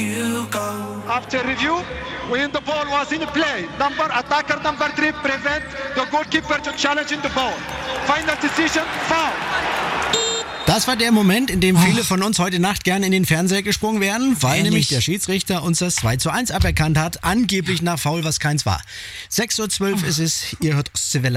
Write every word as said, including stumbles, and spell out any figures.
you go. After review, when the ball was in play, number attacker number three prevent the goalkeeper to challenge in the ball. Final decision, foul. Das war der Moment, in dem viele von uns heute Nacht gerne in den Fernseher gesprungen wären, weil Ehrlich? nämlich der Schiedsrichter uns das zwei zu eins aberkannt hat, angeblich nach Foul, was keins war. sechs Uhr zwölf ist es, ihr hört Ostseewelle.